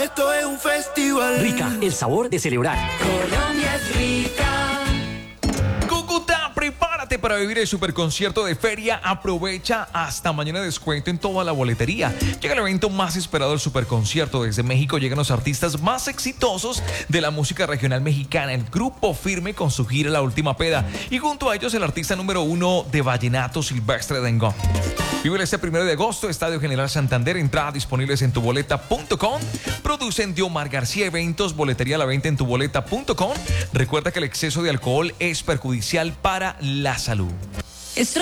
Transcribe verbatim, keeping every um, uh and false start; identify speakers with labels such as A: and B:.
A: Esto es un festival.
B: Rica, el sabor de celebrar.
C: Colombia es rica.
D: Cúcuta, prepárate para vivir el superconcierto de feria. Aprovecha hasta mañana descuento en toda la boletería. Llega el evento más esperado del superconcierto. Desde México llegan los artistas más exitosos de la música regional mexicana. El Grupo Firme con su gira La Última Peda. Y junto a ellos el artista número uno de vallenato, Silvestre Dangond. Vive este primero de agosto, Estadio General Santander. Entradas disponibles en tuboleta punto com. Producen Diomar García Eventos. Boletería a la venta en tuboleta punto com. Recuerda que el exceso de alcohol es perjudicial para la salud.